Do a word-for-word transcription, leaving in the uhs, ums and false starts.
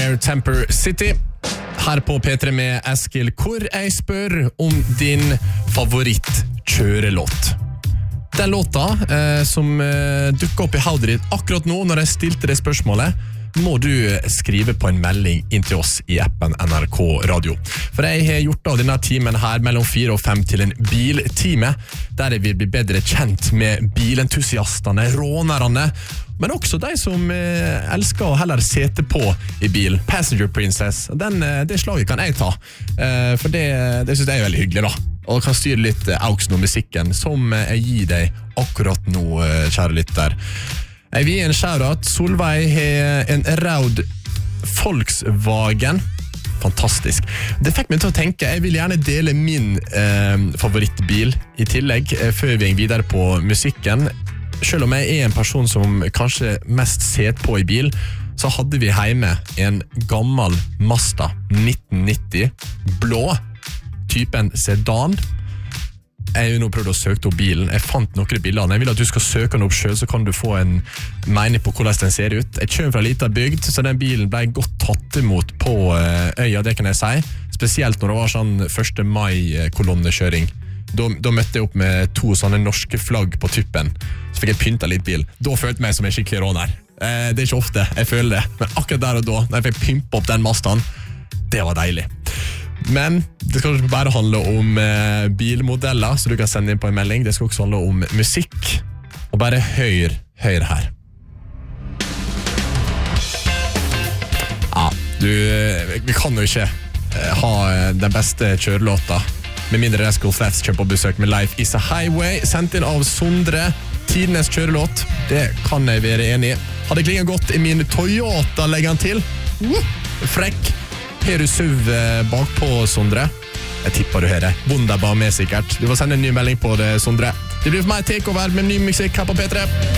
Fire Temper City. Her på P tre med Eskil, hvor jeg spør om din favoritt-kjørelåt. Den låta eh, som eh, dukker opp i hodet ditt akkurat nå når jeg stilte det spørsmålet, må du skrive på en melding inn til oss i appen N R K Radio. For jeg har gjort av denne timen her mellom fire og fem til en biltime, der jeg vil bli bedre kjent med bilentusiastene, rånerne, men også de som eh, elsker å heller sete på i bil. Passenger Princess, den, det slaget kan jeg ta, eh, for det, det synes jeg er veldig hyggelig da. Og kan styre litt eh, auks nå musikken, som jeg gir deg akkurat nå, eh, kjære lytter. Jeg vil gi en shoutout. Solveig har en Raud Volkswagen. Fantastisk. Det fikk meg til å tenke, jeg vil gjerne dele min eh, favorittbil i tillegg, eh, før vi går videre på musikken. Selv om jeg er en person som kanskje mest set på i bil, så hadde vi hjemme en gammel Mazda nitten nitti, blå, typen sedan. Jeg har jo nå prøvd å søke opp bilen. Jeg fant noen bilder. Jeg vil at du skal søke den opp selv, så kan du få en mening på hvordan den ser ut. Jeg kommer fra liten bygd, så den bilen ble godt tatt imot på øya, det kan jeg si. Spesielt når det var sånn første mai-kolonnekjøring. Da, da møtte jeg opp med to sånne norske flagg på typpen. Så fikk jeg pyntet litt bil. Da følte jeg meg som en skikkelig råner. Eh, det er ikke ofte jeg føler det, men akkurat der og da, når jeg fikk pympe opp den Mazdaen, det var deilig. Men det skal ikke bare handle om eh, bilmodeller, så du kan sende inn på en melding. Det skal også handle om musikk. Og bare hør, hør her. Ja, du, vi kan jo ikke eh, ha den beste kjørelåta, med mindre Rascal Flatts kjøper på besøk med Life is a Highway, sendt inn av Sondre. Tidenes kjørelåt, det kan jeg være enig i. Hadde klinget godt i min Toyota, legger han til. Uh, frekk. Har du suv bakpå, Sondre? Jeg tipper du har det. Wunderbar med sikkert. Du får sende en ny melding på det, Sondre. Det blir for meg takeover med ny musikk her på P tre.